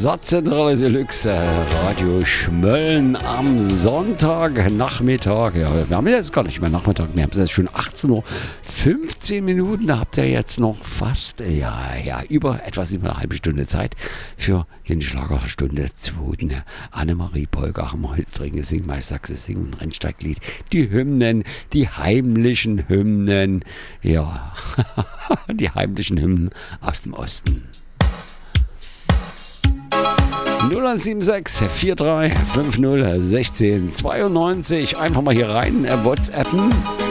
Satzzentrale Deluxe, Radio Schmölln am Sonntagnachmittag. Ja, wir haben jetzt gar nicht mehr Nachmittag, wir haben jetzt schon 18 Uhr, 15 Minuten, da habt ihr jetzt noch fast, etwas über eine halbe Stunde Zeit für die Schlagerstunde 2. Annemarie Polger haben wir heute drin gesungen, Maisachse singen, Rennsteiglied, die Hymnen, die heimlichen Hymnen, ja, die heimlichen Hymnen aus dem Osten. 0176 43 50 16 92. Einfach mal hier rein WhatsAppen.